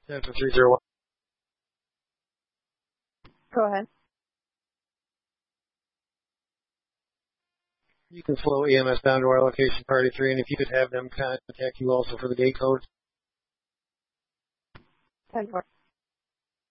Center 301. Go ahead. You can flow EMS down to our location, Party 3, and if you could have them contact you also for the gate code. 10-4.